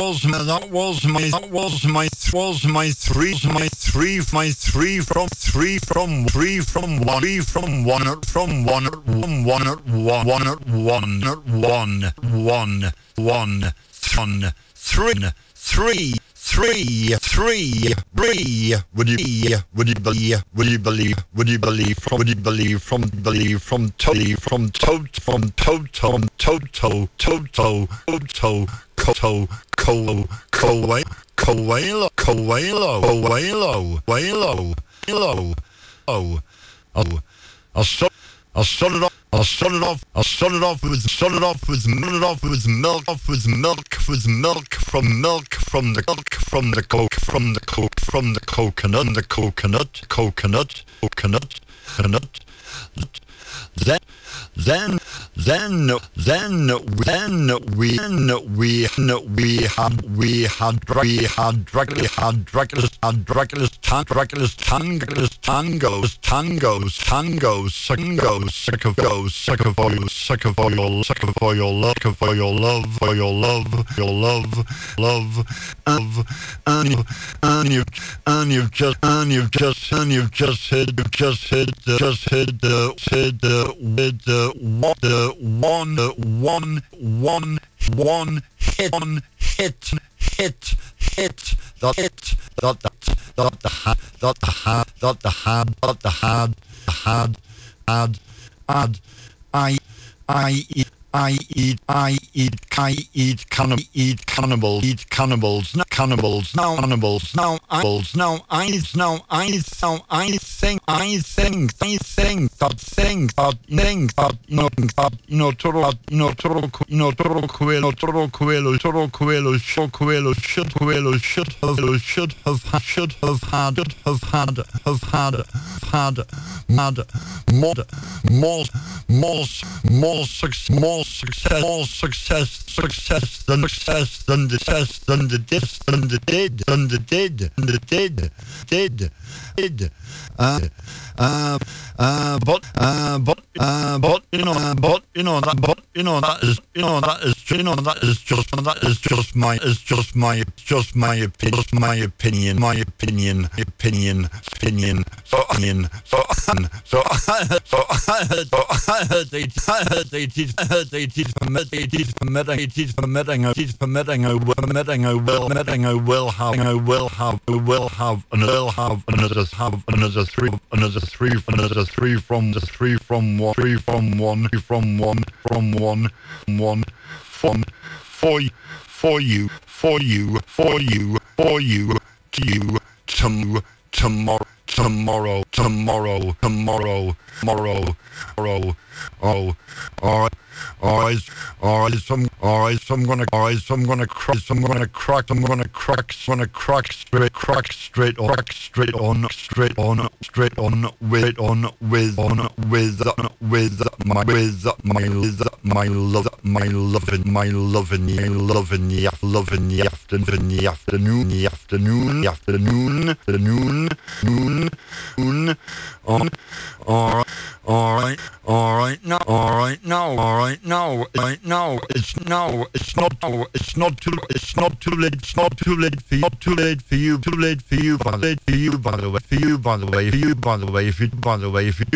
I'll start it off with milk from the coconut. Then we had Dracula's tangos, and you've just hit one hit I eat cannibals. Now I think more success than did. That is just my opinion. Another three from one for you tomorrow. All right. So I'm gonna crack straight on with my love in the afternoon. All right. Now it's not too late for you by the way. If you